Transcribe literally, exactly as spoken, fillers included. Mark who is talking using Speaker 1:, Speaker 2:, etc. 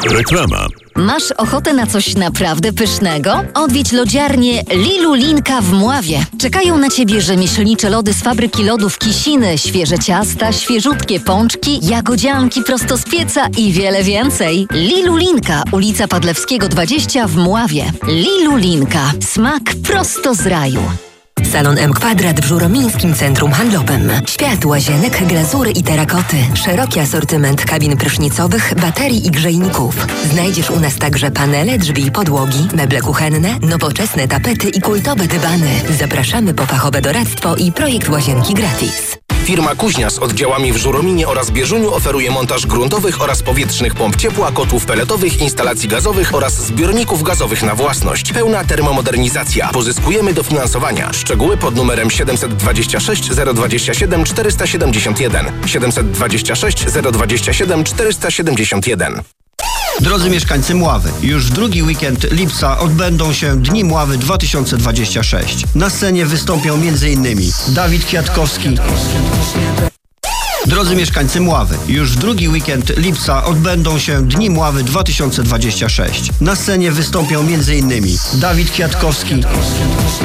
Speaker 1: Reklama.
Speaker 2: Masz ochotę na coś naprawdę pysznego? Odwiedź lodziarnię Lilulinka w Mławie. Czekają na Ciebie rzemieślnicze lody z fabryki lodów Kisiny, świeże ciasta, świeżutkie pączki, jagodzianki prosto z pieca i wiele więcej. Lilulinka, ulica Padlewskiego dwadzieścia w Mławie. Lilulinka. Smak prosto z raju.
Speaker 3: Salon M Kwadrat w Żuromińskim Centrum Handlowym. Świat łazienek, glazury i terakoty. Szeroki asortyment kabin prysznicowych, baterii i grzejników. Znajdziesz u nas także panele, drzwi i podłogi, meble kuchenne, nowoczesne tapety i kultowe dywany. Zapraszamy po fachowe doradztwo i projekt łazienki gratis.
Speaker 4: Firma Kuźnia z oddziałami w Żurominie oraz Bieżuniu oferuje montaż gruntowych oraz powietrznych pomp ciepła, kotłów peletowych, instalacji gazowych oraz zbiorników gazowych na własność. Pełna termomodernizacja. Pozyskujemy dofinansowania. Szczegóły pod numerem siedemset dwadzieścia sześć zero dwadzieścia siedem czterysta siedemdziesiąt jeden. siedemset dwadzieścia sześć zero dwadzieścia siedem czterysta siedemdziesiąt jeden.
Speaker 5: Drodzy mieszkańcy Mławy, już w drugi weekend lipca odbędą się Dni Mławy dwa tysiące dwadzieścia sześć. Na scenie wystąpią m.in. Dawid Kwiatkowski. Drodzy mieszkańcy Mławy, już w drugi weekend lipca odbędą się Dni Mławy dwa tysiące dwadzieścia sześć. Na scenie wystąpią m.in. Dawid Kwiatkowski,